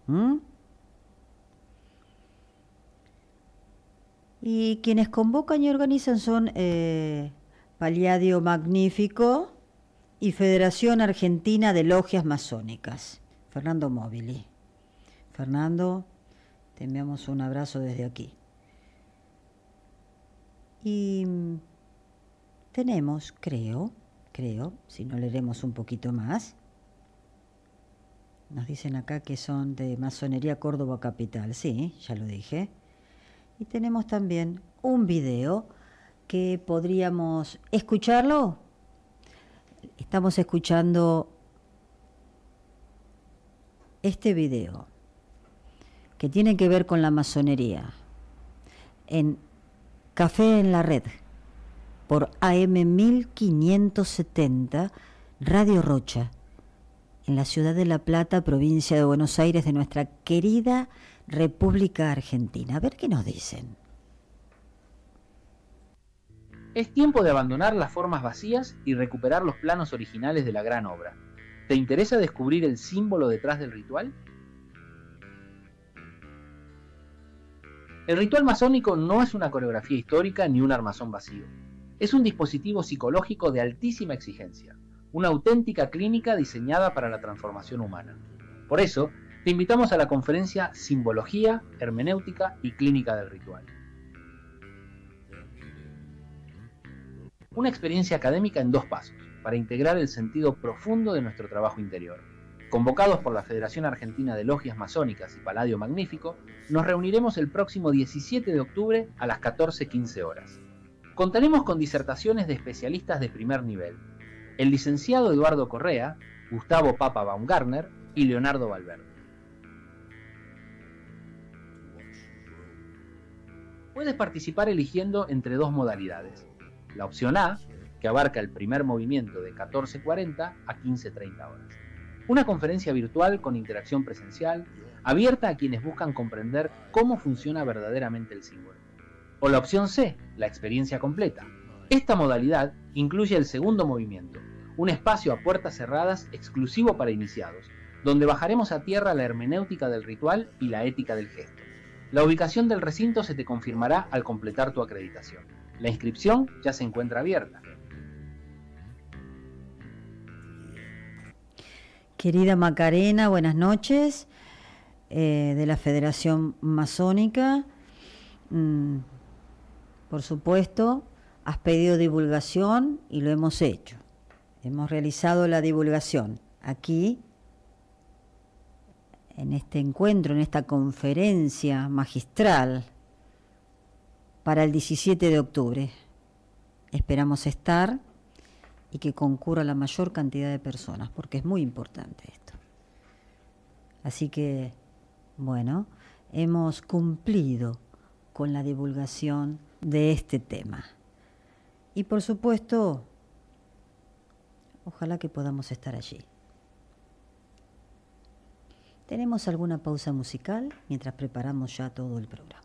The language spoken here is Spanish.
¿Mm? Y quienes convocan y organizan son Paliadio Magnífico y Federación Argentina de Logias Masónicas. Fernando Móbili. Fernando, te enviamos un abrazo desde aquí. Y tenemos, creo, si no leeremos un poquito más, nos dicen acá que son de Masonería Córdoba Capital, sí, ya lo dije. Y tenemos también un video que podríamos escucharlo. Estamos escuchando este video que tiene que ver con la masonería en Café en la Red por AM 1570 Radio Rocha en la ciudad de La Plata, provincia de Buenos Aires, de nuestra querida República Argentina. A ver qué nos dicen. Es tiempo de abandonar las formas vacías y recuperar los planos originales de la gran obra. ¿Te interesa descubrir el símbolo detrás del ritual? El ritual masónico no es una coreografía histórica ni un armazón vacío. Es un dispositivo psicológico de altísima exigencia, una auténtica clínica diseñada para la transformación humana. Por eso, te invitamos a la conferencia Simbología, Hermenéutica y Clínica del Ritual. Una experiencia académica en 2 pasos, para integrar el sentido profundo de nuestro trabajo interior. Convocados por la Federación Argentina de Logias Masónicas y Paladio Magnífico, nos reuniremos el próximo 17 de octubre a las 14:15 horas. Contaremos con disertaciones de especialistas de primer nivel, el licenciado Eduardo Correa, Gustavo Papa Baumgartner y Leonardo Valverde. Puedes participar eligiendo entre 2 modalidades. La opción A, que abarca el primer movimiento de 14:40 a 15:30 horas. Una conferencia virtual con interacción presencial, abierta a quienes buscan comprender cómo funciona verdaderamente el símbolo. O la opción C, la experiencia completa. Esta modalidad incluye el segundo movimiento, un espacio a puertas cerradas exclusivo para iniciados, donde bajaremos a tierra la hermenéutica del ritual y la ética del gesto. La ubicación del recinto se te confirmará al completar tu acreditación. La inscripción ya se encuentra abierta. Querida Macarena, buenas noches, de la Federación Masónica. Por supuesto, has pedido divulgación y lo hemos hecho. Hemos realizado la divulgación aquí, en este encuentro, en esta conferencia magistral para el 17 de octubre. Esperamos estar y que concurra la mayor cantidad de personas, porque es muy importante esto. Así que, bueno, hemos cumplido con la divulgación de este tema. Y por supuesto, ojalá que podamos estar allí. ¿Tenemos alguna pausa musical mientras preparamos ya todo el programa?